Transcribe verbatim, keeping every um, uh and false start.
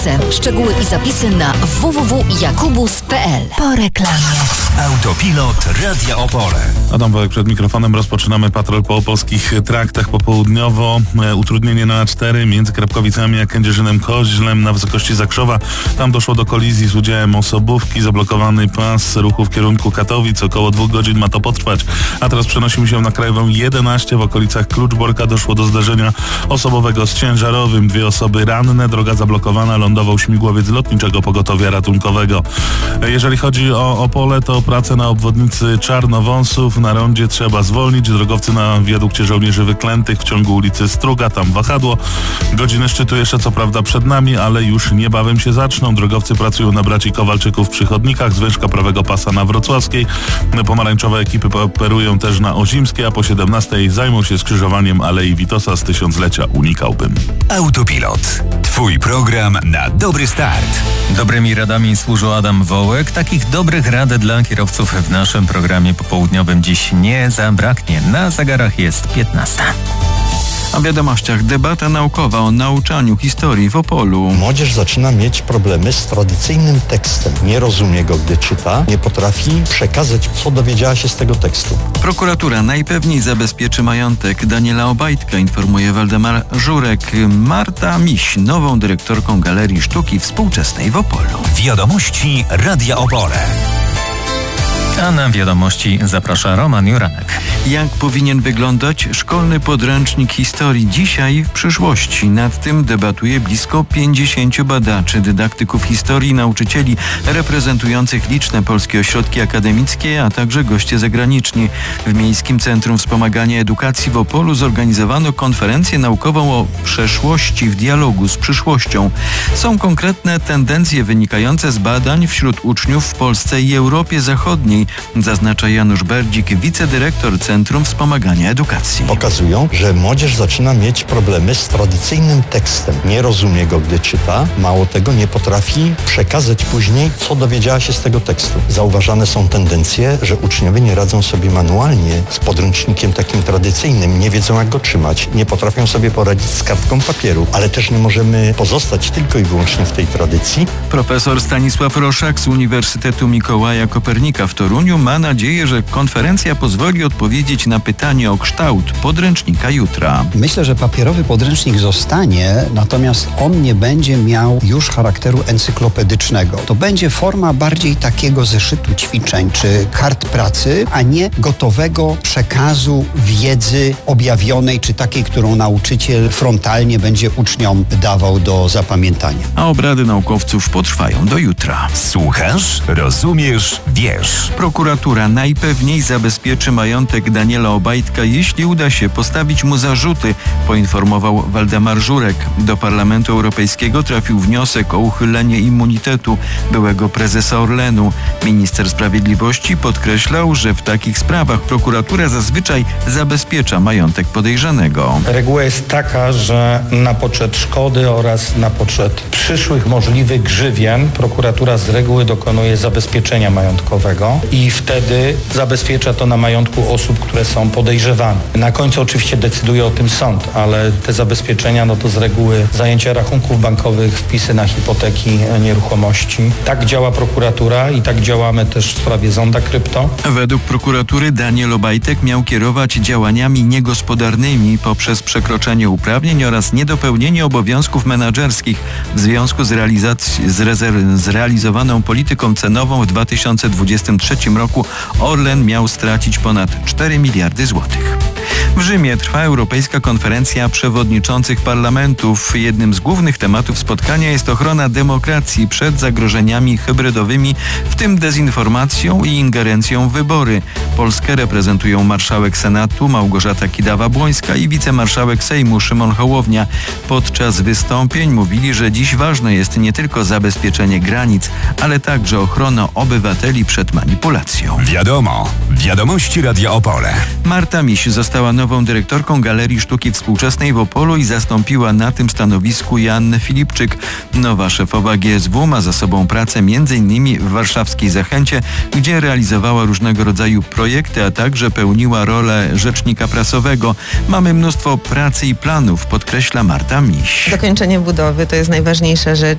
Proszę, szczegóły i zapisy na w w w kropka jakubus kropka p l. Po reklamie. Autopilot Radia Opole. Adam Wołek przed mikrofonem. Rozpoczynamy patrol po opolskich traktach popołudniowo. E, utrudnienie na A cztery między Krapkowicami a Kędzierzynem-Koźlem na wysokości Zakrzowa. Tam doszło do kolizji z udziałem osobówki. Zablokowany pas ruchu w kierunku Katowic. Około dwóch godzin ma to potrwać. A teraz przenosimy się na Krajową jedenaście. W okolicach Kluczborka doszło do zdarzenia osobowego z ciężarowym. Dwie osoby ranne. Droga zablokowana. Lądował śmigłowiec lotniczego pogotowia ratunkowego. E, jeżeli chodzi o Opole, to pracę na obwodnicy Czarnowąsów. Na rondzie trzeba zwolnić. Drogowcy na wiadukcie Żołnierzy Wyklętych w ciągu ulicy Struga, tam wahadło. Godziny szczytu jeszcze co prawda przed nami, ale już niebawem się zaczną. Drogowcy pracują na braci Kowalczyków przy chodnikach, zwężka prawego pasa na Wrocławskiej. Pomarańczowe ekipy operują też na Ozimskiej, a po siedemnastej zajmą się skrzyżowaniem Alei Witosa z tysiąclecia. Unikałbym. Autopilot. Twój program na dobry start. Dobrymi radami służył Adam Wołek. Takich dobrych rad dla kierowców w naszym programie popołudniowym dziś nie zabraknie. Na zegarach jest piętnasta. O wiadomościach debata naukowa o nauczaniu historii w Opolu. Młodzież zaczyna mieć problemy z tradycyjnym tekstem. Nie rozumie go, gdy czyta, nie potrafi przekazać, co dowiedziała się z tego tekstu. Prokuratura najpewniej zabezpieczy majątek Daniela Obajtka, informuje Waldemar Żurek. Marta Miś, nową dyrektorką Galerii Sztuki Współczesnej w Opolu. Wiadomości Radia Opole. A na wiadomości zaprasza Roman Juranek. Jak powinien wyglądać szkolny podręcznik historii dzisiaj i w przyszłości? Nad tym debatuje blisko pięćdziesięciu badaczy, dydaktyków historii, nauczycieli reprezentujących liczne polskie ośrodki akademickie, a także goście zagraniczni. W Miejskim Centrum Wspomagania Edukacji w Opolu zorganizowano konferencję naukową o przeszłości w dialogu z przyszłością. Są konkretne tendencje wynikające z badań wśród uczniów w Polsce i Europie Zachodniej, zaznacza Janusz Berdzik, wicedyrektor Centrum Wspomagania Edukacji. Pokazują, że młodzież zaczyna mieć problemy z tradycyjnym tekstem. Nie rozumie go, gdy czyta. Mało tego, nie potrafi przekazać później, co dowiedziała się z tego tekstu. Zauważane są tendencje, że uczniowie nie radzą sobie manualnie z podręcznikiem takim tradycyjnym. Nie wiedzą, jak go trzymać. Nie potrafią sobie poradzić z kartką papieru. Ale też nie możemy pozostać tylko i wyłącznie w tej tradycji. Profesor Stanisław Roszak z Uniwersytetu Mikołaja Kopernika w Toruniu ma nadzieję, że konferencja pozwoli odpowiedzieć na pytanie o kształt podręcznika jutra. Myślę, że papierowy podręcznik zostanie, natomiast on nie będzie miał już charakteru encyklopedycznego. To będzie forma bardziej takiego zeszytu ćwiczeń czy kart pracy, a nie gotowego przekazu wiedzy objawionej czy takiej, którą nauczyciel frontalnie będzie uczniom dawał do zapamiętania. A obrady naukowców potrwają do jutra. Słuchasz, rozumiesz, wiesz. Prokuratura najpewniej zabezpieczy majątek Daniela Obajtka, jeśli uda się postawić mu zarzuty, poinformował Waldemar Żurek. Do Parlamentu Europejskiego trafił wniosek o uchylenie immunitetu byłego prezesa Orlenu. Minister Sprawiedliwości podkreślał, że w takich sprawach prokuratura zazwyczaj zabezpiecza majątek podejrzanego. Reguła jest taka, że na poczet szkody oraz na poczet przyszłych możliwych grzywien prokuratura z reguły dokonuje zabezpieczenia majątkowego i wtedy zabezpiecza to na majątku osób, które są podejrzewane. Na końcu oczywiście decyduje o tym sąd, ale te zabezpieczenia no to z reguły zajęcia rachunków bankowych, wpisy na hipoteki nieruchomości. Tak działa prokuratura i tak działamy też w sprawie Zonda Krypto. Według prokuratury Daniel Obajtek miał kierować działaniami niegospodarnymi poprzez przekroczenie uprawnień oraz niedopełnienie obowiązków menedżerskich w związku z, realizac- z, rezer- z realizowaną polityką cenową w dwa tysiące dwudziestym trzecim roku Orlen miał stracić ponad cztery miliardy złotych. W Rzymie trwa Europejska Konferencja Przewodniczących Parlamentów. Jednym z głównych tematów spotkania jest ochrona demokracji przed zagrożeniami hybrydowymi, w tym dezinformacją i ingerencją w wybory. Polskę reprezentują marszałek Senatu Małgorzata Kidawa-Błońska i wicemarszałek Sejmu Szymon Hołownia. Podczas wystąpień mówili, że dziś ważne jest nie tylko zabezpieczenie granic, ale także ochrona obywateli przed manipulacją. Wiadomo, wiadomości Radia Opole. Marta Miś została nową dyrektorką Galerii Sztuki Współczesnej w Opolu i zastąpiła na tym stanowisku Joannę Filipczyk. Nowa szefowa G S W ma za sobą pracę m.in. w warszawskiej Zachęcie, gdzie realizowała różnego rodzaju projekty, a także pełniła rolę rzecznika prasowego. Mamy mnóstwo pracy i planów, podkreśla Marta Miś. Dokończenie budowy to jest najważniejsza rzecz.